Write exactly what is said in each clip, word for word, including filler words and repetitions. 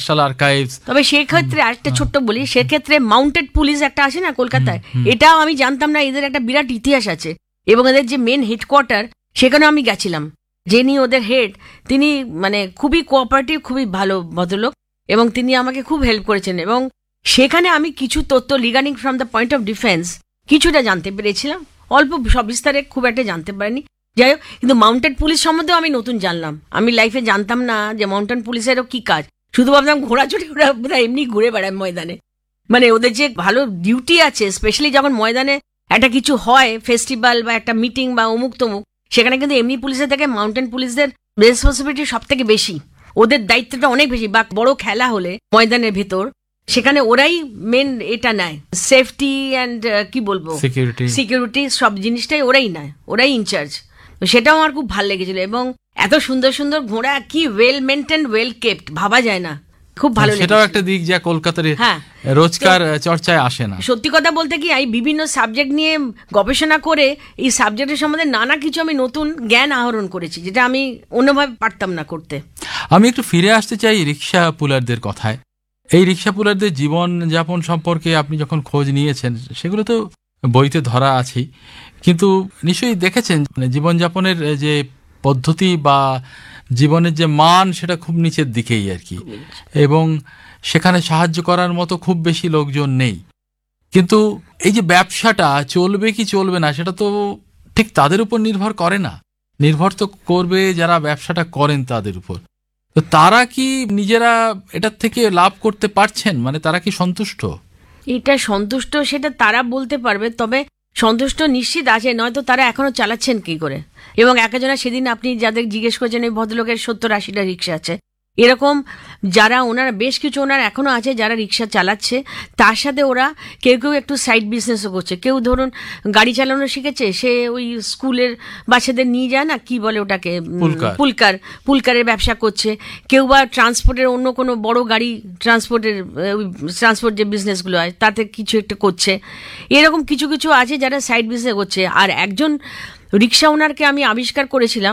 National archives. তবে সেক্ষেত্রে আরেকটা ছোট্ট বলি, সেক্ষেত্রে মাউন্টেড পুলিশ একটা আছে না কলকাতায়, এটাও আমি জানতাম না, এদের একটা বিরাট ইতিহাস আছে এবং এদের যে মেন হেডকোয়ার্টার সেখানেও আমি গেছিলাম। যিনি ওদের হেড তিনি মানে খুবই কোঅপারেটিভ, খুবই ভালো ভদ্রলোক এবং তিনি আমাকে খুব হেল্প করেছেন এবং সেখানে আমি কিছু তথ্য regarding from the point of defence কিছুটা জানতে পেরেছিলাম, অল্প সবিস্তারে খুব একটা জানতে পারিনি। যাই হোক, কিন্তু মাউন্টেড পুলিশ সম্বন্ধেও আমি নতুন জানলাম। আমি লাইফে জানতাম না যে মাউন্টেন পুলিশেরও কি কাজ, শুধু ভাবতাম ঘোরাছুটি ওরা বোধহয় এমনি ঘুরে বেড়ায় ময়দানে। মানে ওদের যে ভালো ডিউটি আছে, স্পেশালি যখন ময়দানে একটা কিছু হয়, ফেস্টিভ্যাল বা একটা মিটিং বা অমুক তমুক, সেখানে কিন্তু এমনি পুলিশের থেকে মাউন্টেন পুলিশদের রেসপন্সিবিলিটি সব থেকে বেশি, ওদের দায়িত্বটা অনেক বেশি। বা বড় খেলা হলে ময়দানের ভেতর সেখানে ওরাই মেন এটা নেয়, সেফটি অ্যান্ড কি বলবো সিকিউরিটি সিকিউরিটি সব জিনিসটাই ওরাই নেয়, ওরাই ইনচার্জ। সেটাও আমার খুব ভালো লেগেছিল এবং এত সুন্দর সুন্দর ঘোড়া, কি ওয়েল মেনটেন, ওয়েল কেপ্ট, ভাবা যায় না, খুব ভালো লেগেছিল। সেটাও একটা দিক যা কলকাতার রোজকার চর্চায় আসে না। সত্যি কথা বলতে কি, এই বিভিন্ন সাবজেক্ট নিয়ে গবেষণা করে এই সাবজেক্টের সম্বন্ধে নানা কিছু আমি নতুন জ্ঞান আহরণ করেছি, যেটা আমি অন্যভাবে পারতাম না করতে। আমি একটু ফিরে আসতে চাই রিক্সা পুলারদের কথায়। এই রিক্সা পুলারদের জীবন যাপন সম্পর্কে আপনি যখন খোঁজ নিয়েছেন, সেগুলো তো বইতে ধরা আছেই, কিন্তু নিশ্চয়ই দেখেছেন জীবনযাপনের যে পদ্ধতি বা জীবনের যে মান সেটা খুব নিচের দিকেই আর কি, এবং সেখানে সাহায্য করার মতো খুব বেশি লোকজন নেই। কিন্তু এই যে ব্যবসাটা চলবে কি চলবে না, সেটা তো ঠিক তাদের উপর নির্ভর করে না, নির্ভর তো করবে যারা ব্যবসাটা করেন তাদের উপর। তো তারা কি নিজেরা এটার থেকে লাভ করতে পারছেন, মানে তারা কি সন্তুষ্ট? এটা সন্তুষ্ট সেটা তারা বলতে পারবে, তবে সন্তুষ্ট নিশ্চিত আছে, নয়তো তারা এখনো চালাচ্ছেন কি করে। এবং একজনা সেদিন আপনি যাদের জিজ্ঞেস করেছেন, এই ভদ্রলোকের সত্তর আশিটা রিক্সা আছে, এরকম যারা ওনারা বেশ কিছু ওনার এখনো আছে যারা রিক্সা চালাচ্ছে, তার সাথে ওরা কেউ কেউ একটু সাইড বিজনেসও করছে। কেউ ধরুন গাড়ি চালানো শিখেছে, সে ওই স্কুলের বাচ্চাদের নিয়ে যায় না, কি বলে ওটাকে, পুলকার, পুলকারের ব্যবসা করছে। কেউ বা ট্রান্সপোর্টের অন্য কোনো বড় গাড়ি ট্রান্সপোর্টের ট্রান্সপোর্ট যে বিজনেসগুলো হয় তাতে কিছু একটা করছে। এরকম কিছু কিছু আছে যারা সাইড বিজনেস করছে। আর একজন রিক্সা ওনারকে আমি আবিষ্কার করেছিলাম,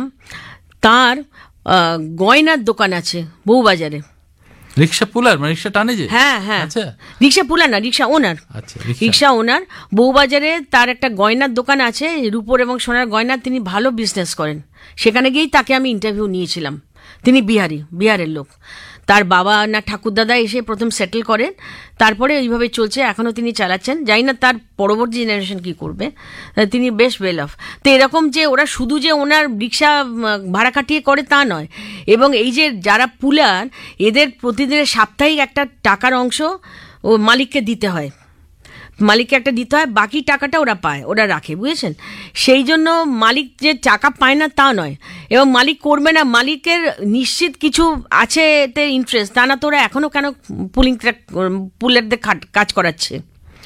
তার গয়নার দোকান আছে বউবাজারে। রিক্সা পুলার মানে রিক্সা টানে যে? হ্যাঁ হ্যাঁ, রিক্সা পুলার না, রিক্সা ওনার। রিক্সা ওনার বউবাজারে তার একটা গয়নার দোকান আছে, রূপোর এবং সোনার গয়না, তিনি ভালো বিজনেস করেন। সেখানে গিয়েই তাকে আমি ইন্টারভিউ নিয়েছিলাম। তিনি বিহারি, বিহারের লোক। তার বাবা না ঠাকুরদাদা এসে প্রথম সেটেল করেন, তারপরে এইভাবে চলছে, এখনও তিনি চালাচ্ছেন। জানি না তার পরবর্তী জেনারেশন কি করবে, তিনি বেশ ওয়েল অফ। তো এরকম যে ওরা শুধু যে ওনার রিক্সা ভাড়া কাটিয়ে করে তা নয়, এবং এই যে যারা পুলার, এদের প্রতিদিনের সাপ্তাহিক একটা টাকার অংশ ও মালিককে দিতে হয়, মালিককে একটা দিতে হয়, বাকি টাকাটা ওরা পায়, ওরা রাখে, বুঝেছেন? সেই জন্য মালিক যে টাকা পায় না তা নয়, এবং মালিক করবে না, মালিকের নিশ্চিত কিছু আছে এতে ইন্টারেস্ট, তা না তো ওরা এখনো কেন পুলিং পুলারদের কাজ করাচ্ছে।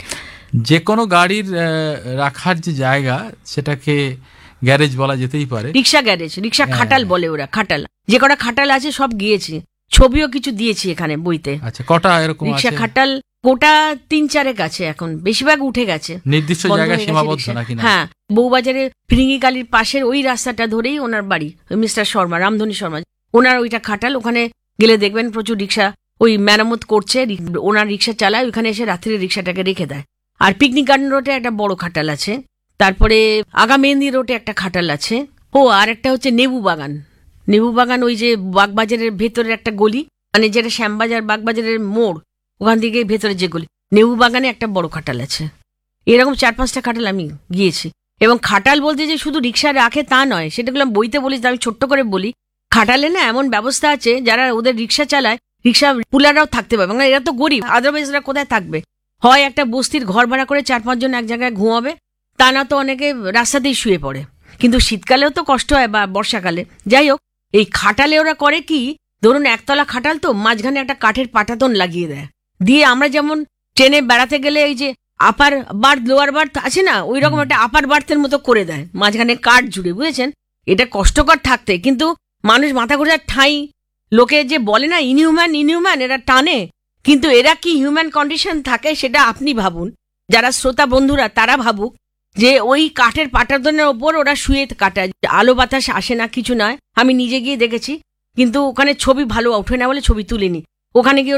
যে কোনো গাড়ির রাখার যে জায়গা, সেটাকে গ্যারেজ বলা যেতেই পারে, রিক্সা গ্যারেজ, রিক্সা খাটাল বলে ওরা, খাটাল। যে কটা খাটাল আছে সব গিয়েছি, ছবিও কিছু দিয়েছি এখানে বইতে। আচ্ছা, কটা এরকম রিক্সা খাটাল? গোটা তিন চারেক আছে, এখন বেশিরভাগ উঠে গেছে, নির্দিষ্ট জায়গায় সীমাবদ্ধ নাকি? হ্যাঁ, বউবাজারে ফিরিঙ্গি গালির পাশের ওই রাস্তাটা ধরেই ওনার বাড়ি, মিস্টার শর্মা, রামধনী শর্মা, ওনার ওইটা খাটাল। ওখানে গেলে দেখবেন প্রচুর রিক্সা ওই মেরামত করছে, ওনার রিক্সা চালায়, ওইখানে এসে রাত্রে রিক্সাটাকে রেখে দেয়। আর পিকনিক গার্ডেন রোডে একটা বড় খাটাল আছে, তারপরে আগা মেহেন্দি রোডে একটা খাটাল আছে। ও আর একটা হচ্ছে নেবু বাগান, নেবু বাগান ওই যে বাগবাজারের ভেতরের একটা গলি, মানে যেটা শ্যামবাজার বাগবাজারের মোড়, ওখান থেকে ভেতরে যে গলি, নেবু বাগানে একটা বড় খাটাল আছে। এরকম চার পাঁচটা খাটাল আমি গিয়েছি। এবং খাটাল বলতে যে শুধু রিক্সা রাখে তা নয়, সেটাগুলো বইতে বলিস, আমি ছোট্ট করে বলি। খাটালে না এমন ব্যবস্থা আছে, যারা ওদের রিক্সা চালায়, রিক্সা পুলাররাও থাকতে পারবে, মানে এরা তো গরিব, আদারওয়াইজ এরা কোথায় থাকবে? হয় একটা বস্তির ঘর ভাড়া করে চার পাঁচজন এক জায়গায় ঘুমাবে, তা না তো অনেকে রাস্তাতেই শুয়ে পড়ে। কিন্তু শীতকালেও তো কষ্ট হয়, বা বর্ষাকালে। যাই হোক, এই খাটালে ওরা করে কি, ধরুন একতলা খাটাল, তো মাঝখানে একটা কাঠের পাটাতন লাগিয়ে দেয়, দিয়ে আমরা যেমন ট্রেনে বেড়াতে গেলে এই যে আপার বার্থ লোয়ার বার্থ আছে না, ওই রকম একটা আপার বার্থের মতো করে দেয়, মাঝখানে কাঠ জুড়ে, বুঝেছেন? এটা কষ্টকর থাকতে, কিন্তু মানুষ মাথা ঘুরে ঠাঁই, লোকে যে বলে না ইনহিউম্যান ইনহিউম্যান, এরা টানে, কিন্তু এরা কি হিউম্যান কন্ডিশন থাকে সেটা আপনি ভাবুন, যারা শ্রোতা বন্ধুরা তারা ভাবুক, যে ওই কাঠের পাটাতনের ওপর ওরা শুয়ে কাটায়, আলো বাতাস আসে না, কিছু নয়। আমি নিজে গিয়ে দেখেছি, কিন্তু ওখানে ছবি ভালো ওঠে না বলে ছবি তুলিনি। ওখানে গিয়ে